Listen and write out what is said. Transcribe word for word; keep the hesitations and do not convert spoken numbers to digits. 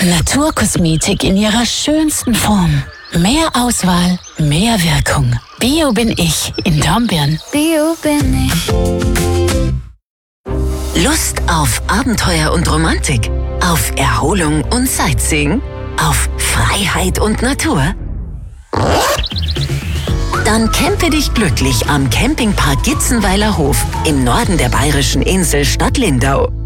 Naturkosmetik in ihrer schönsten Form. Mehr Auswahl, mehr Wirkung. Bio bin ich in Dornbirn. Bio bin ich. Lust auf Abenteuer und Romantik? Auf Erholung und Sightseeing? Auf Freiheit und Natur? Dann campe dich glücklich am Campingpark Gitzenweiler Hof im Norden der bayerischen Insel Stadt Lindau.